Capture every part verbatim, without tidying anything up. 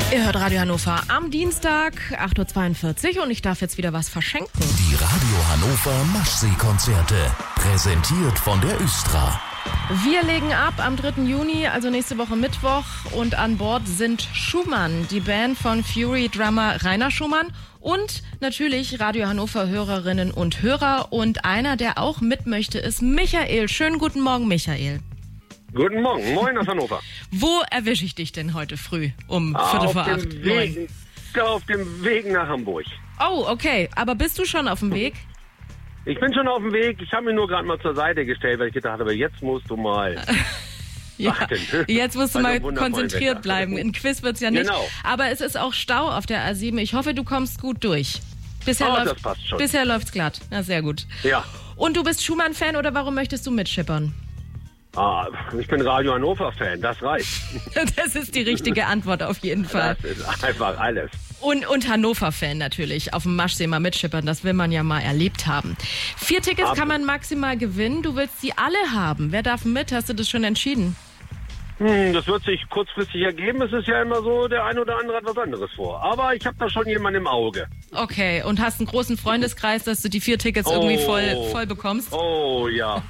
Ihr hört Radio Hannover am Dienstag, acht Uhr zweiundvierzig, und ich darf jetzt wieder was verschenken. Die Radio Hannover Maschsee-Konzerte, präsentiert von der Östra. Wir legen ab am dritten Juni, also nächste Woche Mittwoch, und an Bord sind Schumann, die Band von Fury-Drummer Rainer Schumann und natürlich Radio Hannover Hörerinnen und Hörer, und einer, der auch mit möchte, ist Michael. Schönen guten Morgen, Michael. Guten Morgen, moin aus Hannover. Wo erwische ich dich denn heute früh um ah, Viertel auf vor dem acht? Weg, auf dem Weg nach Hamburg. Oh, okay. Aber bist du schon auf dem Weg? Ich bin schon auf dem Weg. Ich habe mich nur gerade mal zur Seite gestellt, weil ich gedacht habe, jetzt musst du mal ja, achten. Jetzt musst du Bei mal dem konzentriert Wetter. bleiben. In Quiz wird's ja nicht. Genau. Aber es ist auch Stau auf der A sieben. Ich hoffe, du kommst gut durch. Bisher, Oh, läuft, das passt schon. bisher läuft's glatt. Na, sehr gut. Ja. Und du bist Schumann-Fan, oder warum möchtest du mitschippern? Ah, ich bin Radio Hannover-Fan, das reicht. Das ist die richtige Antwort auf jeden Fall. Das ist einfach alles. Und, und Hannover-Fan natürlich. Auf dem Maschsee mal mitschippern, das will man ja mal erlebt haben. Vier Tickets Aber kann man maximal gewinnen. Du willst sie alle haben. Wer darf mit? Hast du das schon entschieden? Hm, das wird sich kurzfristig ergeben. Es ist ja immer so, der eine oder andere hat was anderes vor. Aber ich habe da schon jemanden im Auge. Okay, und hast einen großen Freundeskreis, dass du die vier Tickets oh. irgendwie voll, voll bekommst? Oh ja.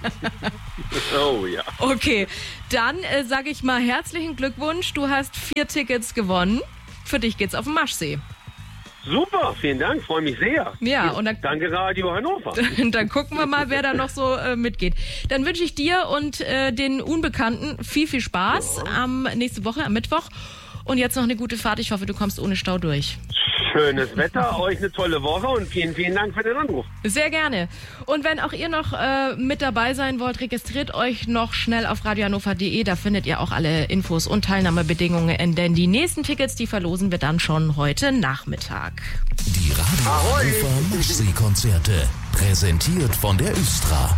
Oh ja. Okay, dann äh, sage ich mal herzlichen Glückwunsch. Du hast vier Tickets gewonnen. Für dich geht's auf den Maschsee. Super, vielen Dank, freue mich sehr. Ja, und dann, danke Radio Hannover. Dann gucken wir mal, wer da noch so äh, mitgeht. Dann wünsche ich dir und äh, den Unbekannten viel, viel Spaß ja. am nächste Woche, am Mittwoch. Und jetzt noch eine gute Fahrt. Ich hoffe, du kommst ohne Stau durch. Schönes Wetter, euch eine tolle Woche und vielen, vielen Dank für den Anruf. Sehr gerne. Und wenn auch ihr noch äh, mit dabei sein wollt, registriert euch noch schnell auf radio hannover punkt de. Da findet ihr auch alle Infos und Teilnahmebedingungen, denn die nächsten Tickets, die verlosen wir dann schon heute Nachmittag. Die Radio Ahoi. Hannover Maschsee-Konzerte, präsentiert von der Östra.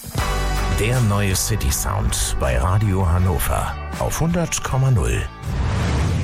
Der neue City Sound bei Radio Hannover auf hundert Komma null.